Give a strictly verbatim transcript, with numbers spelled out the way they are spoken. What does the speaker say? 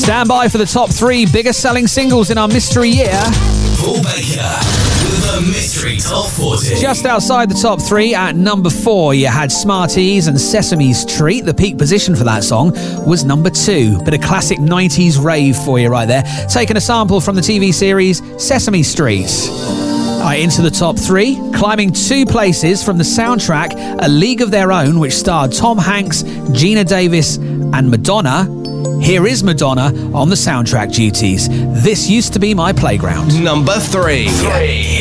Stand by for the top three biggest selling singles in our mystery year. Paul Baker with the Mystery Top forty. Just outside the top three at number four, you had Smarties and Sesame Street. The peak position for that song was number two. Bit of classic nineties rave for you right there. Taking a sample from the T V series Sesame Street. Right, into the top three, climbing two places from the soundtrack A League of Their Own, which starred Tom Hanks, Gina Davis and Madonna. Here is Madonna on the soundtrack duties. This Used to Be My Playground. Number three. three.